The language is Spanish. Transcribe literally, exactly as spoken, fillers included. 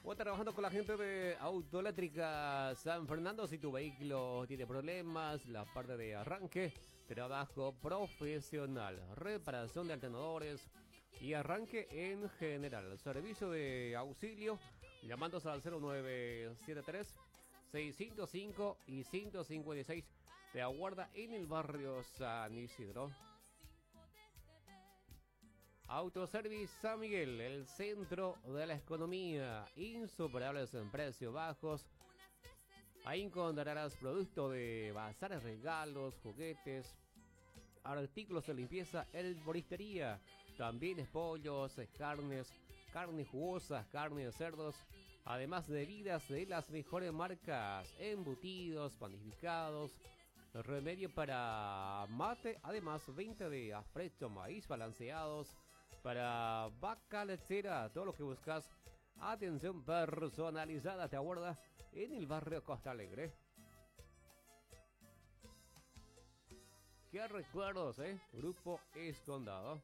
Voy a estar trabajando con la gente de Autoeléctrica San Fernando. Si tu vehículo tiene problemas, la parte de arranque, trabajo profesional, reparación de alternadores y arranque en general. Servicio de auxilio, llamando al cero nueve siete tres, seis cinco cinco y cinco cinco seis. Te aguarda en el barrio San Isidro. Autoservice San Miguel, el centro de la economía, insuperables en precios bajos. Ahí encontrarás productos de bazares, regalos, juguetes, artículos de limpieza, herboristería, también pollos, carnes, carnes jugosas, carne de cerdos, además de bebidas de las mejores marcas, embutidos, panificados, remedio para mate, además venta de afrecho, maíz balanceados, para vaca lechera, todo lo que buscas. Atención personalizada te aguarda en el barrio Costa Alegre. Qué recuerdos, eh. Grupo Escondado.